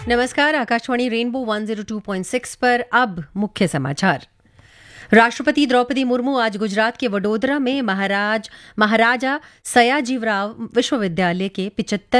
नमस्कार, आकाशवाणी रेनबो 102.6 पर अब मुख्य समाचार। राष्ट्रपति द्रौपदी मुर्मू आज गुजरात के वडोदरा में महाराजा सयाजीराव विश्वविद्यालय के 75